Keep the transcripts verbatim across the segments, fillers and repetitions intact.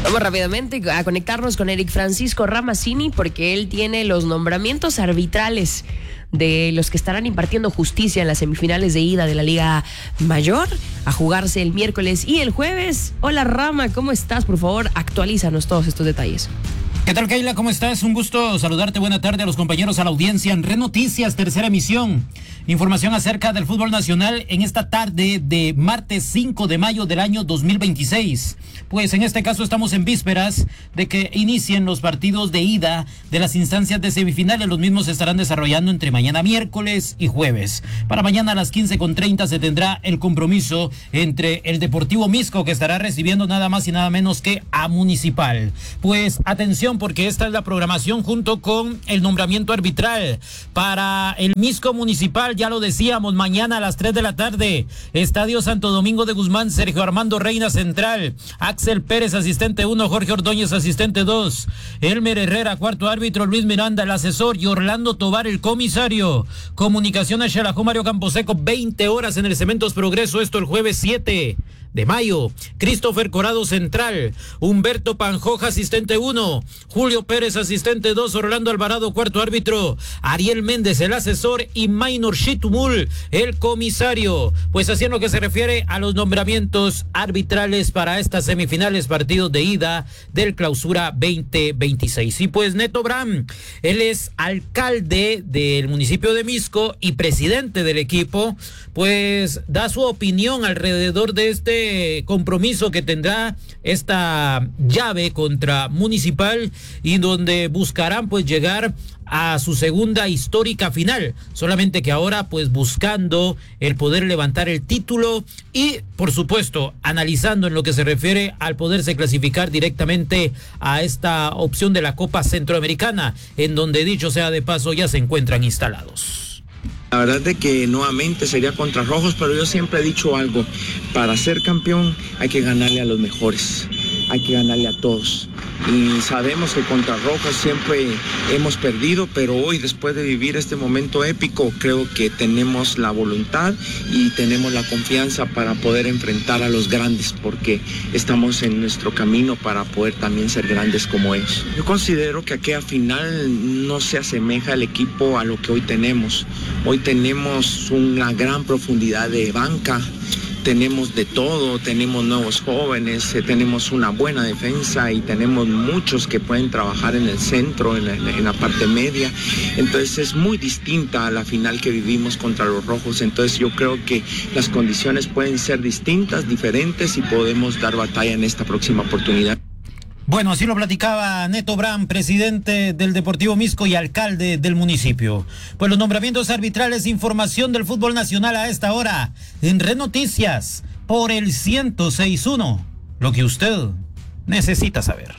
Vamos rápidamente a conectarnos con Eric Francisco Ramazzini porque él tiene los nombramientos arbitrales de los que estarán impartiendo justicia en las semifinales de ida de la Liga Mayor a jugarse el miércoles y el jueves. Hola Rama, ¿cómo estás? Por favor, actualízanos todos estos detalles. ¿Qué tal, Keila? ¿Cómo estás? Un gusto saludarte. Buena tarde a los compañeros, a la audiencia en Red Noticias, tercera emisión. Información acerca del fútbol nacional en esta tarde de martes cinco de mayo del año dos mil veintiséis. Pues en este caso estamos en vísperas de que inicien los partidos de ida de las instancias de semifinales. Los mismos se estarán desarrollando entre mañana miércoles y jueves. Para mañana a las quince con treinta se tendrá el compromiso entre el Deportivo Misco, que estará recibiendo nada más y nada menos que a Municipal. Pues atención, porque esta es la programación junto con el nombramiento arbitral para el Misco Municipal. Ya lo decíamos, mañana a las tres de la tarde, Estadio Santo Domingo de Guzmán, Sergio Armando Reina central, Axel Pérez asistente uno, Jorge Ordóñez asistente dos, Elmer Herrera cuarto árbitro, Luis Miranda el asesor y Orlando Tobar el comisario. Comunicaciones Xelajú Mario Camposeco, veinte horas en el Cementos Progreso, esto el jueves siete de mayo. Christopher Corado central, Humberto Panjoja asistente uno, Julio Pérez asistente dos, Orlando Alvarado cuarto árbitro, Ariel Méndez el asesor y Maynor Shitumul el comisario. Pues así en lo que se refiere a los nombramientos arbitrales para estas semifinales, partidos de ida del Clausura veinte veintiséis. Y pues Neto Bram, él es alcalde del municipio de Misco y presidente del equipo, pues da su opinión alrededor de este compromiso que tendrá esta llave contra Municipal y donde buscarán pues llegar a su segunda histórica final, solamente que ahora pues buscando el poder levantar el título y por supuesto analizando en lo que se refiere al poderse clasificar directamente a esta opción de la Copa Centroamericana, en donde dicho sea de paso ya se encuentran instalados. La verdad de que nuevamente sería contra Rojos, pero yo siempre he dicho algo, para ser campeón hay que ganarle a los mejores, hay que ganarle a todos. Y sabemos que contra Rojos siempre hemos perdido, pero hoy después de vivir este momento épico, creo que tenemos la voluntad y tenemos la confianza para poder enfrentar a los grandes, porque estamos en nuestro camino para poder también ser grandes como ellos. Yo considero que aquella final no se asemeja al equipo a lo que hoy tenemos. Hoy tenemos una gran profundidad de banca. Tenemos de todo, tenemos nuevos jóvenes, eh, tenemos una buena defensa y tenemos muchos que pueden trabajar en el centro, en la, en la parte media. Entonces es muy distinta a la final que vivimos contra los Rojos. Entonces yo creo que las condiciones pueden ser distintas, diferentes y podemos dar batalla en esta próxima oportunidad. Bueno, así lo platicaba Neto Bram, presidente del Deportivo Misco y alcalde del municipio. Pues los nombramientos arbitrales, información del fútbol nacional a esta hora en Red Noticias por el ciento seis punto uno. Lo que usted necesita saber.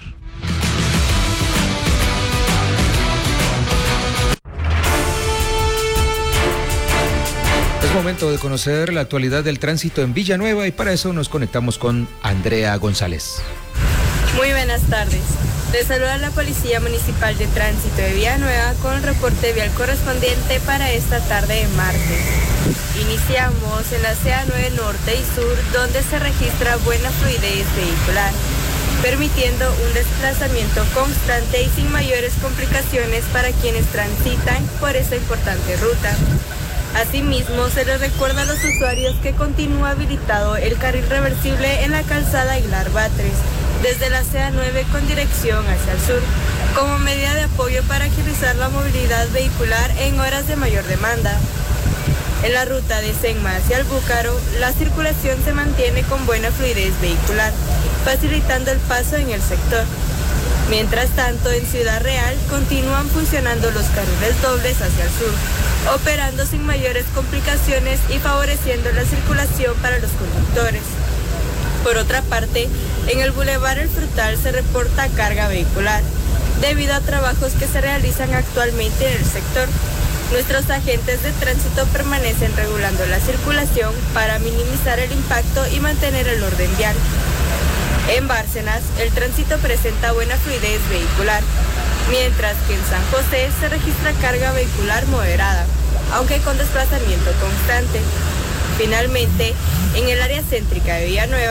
Es momento de conocer la actualidad del tránsito en Villanueva y para eso nos conectamos con Andrea González. Muy buenas tardes. Les saluda la Policía Municipal de Tránsito de Villanueva con el reporte vial correspondiente para esta tarde de martes. Iniciamos en la C A nueve Norte y Sur, donde se registra buena fluidez vehicular, permitiendo un desplazamiento constante y sin mayores complicaciones para quienes transitan por esta importante ruta. Asimismo, se les recuerda a los usuarios que continúa habilitado el carril reversible en la calzada Aguilar Batres, desde la C A nueve con dirección hacia el sur, como medida de apoyo para agilizar la movilidad vehicular en horas de mayor demanda. En la ruta de Senma hacia el Búcaro, la circulación se mantiene con buena fluidez vehicular, facilitando el paso en el sector. Mientras tanto, en Ciudad Real continúan funcionando los carriles dobles hacia el sur, operando sin mayores complicaciones y favoreciendo la circulación para los conductores. Por otra parte, en el Boulevard El Frutal se reporta carga vehicular, debido a trabajos que se realizan actualmente en el sector. Nuestros agentes de tránsito permanecen regulando la circulación para minimizar el impacto y mantener el orden vial. En Bárcenas, el tránsito presenta buena fluidez vehicular, mientras que en San José se registra carga vehicular moderada, aunque con desplazamiento constante. Finalmente, en el área céntrica de Villanueva,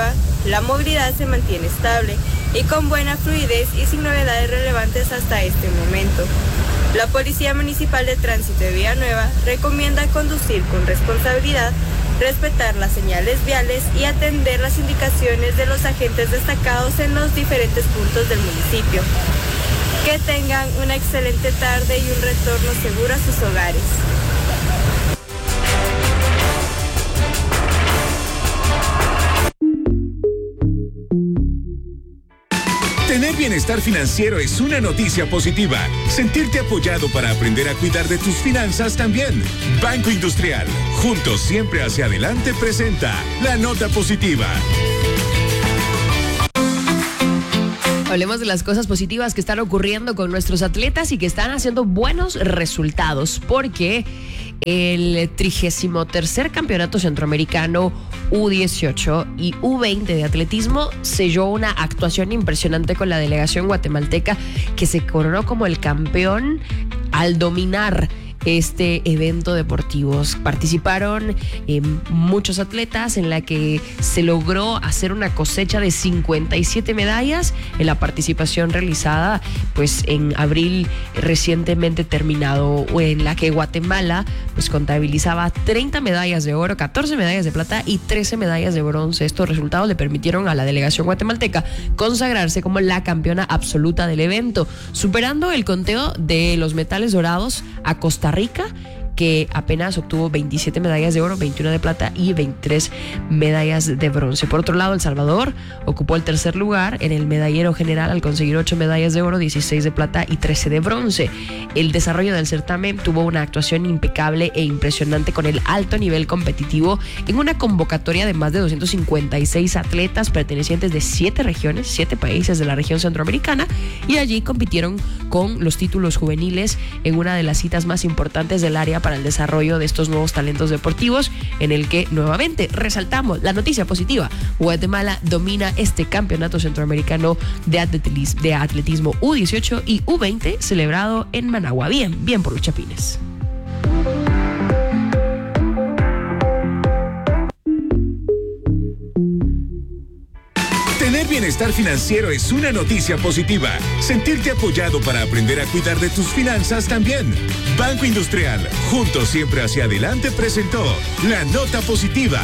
La movilidad se mantiene estable y con buena fluidez y sin novedades relevantes hasta este momento. La Policía Municipal de Tránsito de Villanueva recomienda conducir con responsabilidad, respetar las señales viales y atender las indicaciones de los agentes destacados en los diferentes puntos del municipio. Que tengan una excelente tarde y un retorno seguro a sus hogares. Tener bienestar financiero es una noticia positiva. Sentirte apoyado para aprender a cuidar de tus finanzas también. Banco Industrial, juntos siempre hacia adelante, presenta la nota positiva. Hablemos de las cosas positivas que están ocurriendo con nuestros atletas y que están haciendo buenos resultados, porque el trigésimo tercer Campeonato Centroamericano U dieciocho y U veinte de atletismo selló una actuación impresionante con la delegación guatemalteca, que se coronó como el campeón al dominar este evento deportivo. Participaron eh, muchos atletas, en la que se logró hacer una cosecha de cincuenta y siete medallas en la participación realizada pues en abril recientemente terminado, en la que Guatemala pues contabilizaba treinta medallas de oro, catorce medallas de plata y trece medallas de bronce. Estos resultados le permitieron a la delegación guatemalteca consagrarse como la campeona absoluta del evento, superando el conteo de los metales dorados a Costa Rica, que apenas obtuvo veintisiete medallas de oro, veintiuna de plata y veintitrés medallas de bronce. Por otro lado, El Salvador ocupó el tercer lugar en el medallero general al conseguir ocho medallas de oro, dieciséis de plata y trece de bronce. El desarrollo del certamen tuvo una actuación impecable e impresionante, con el alto nivel competitivo en una convocatoria de más de doscientos cincuenta y seis atletas pertenecientes de siete regiones, siete países de la región centroamericana, y allí compitieron con los títulos juveniles en una de las citas más importantes del área para el desarrollo de estos nuevos talentos deportivos, en el que nuevamente resaltamos la noticia positiva: Guatemala domina este campeonato centroamericano de atletismo, de atletismo U dieciocho y U veinte celebrado en Managua. Bien, bien por los chapines. Tener bienestar financiero es una noticia positiva. Sentirte apoyado para aprender a cuidar de tus finanzas también. Banco Industrial, juntos siempre hacia adelante, presentó la nota positiva.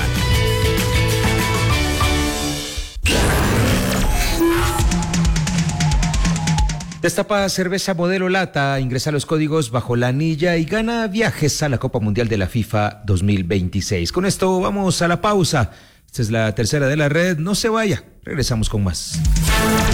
Destapa cerveza modelo lata, ingresa los códigos bajo la anilla y gana viajes a la Copa Mundial de la FIFA dos mil veintiséis. Con esto vamos a la pausa. Esta es la tercera de la red. No se vaya. Regresamos con más.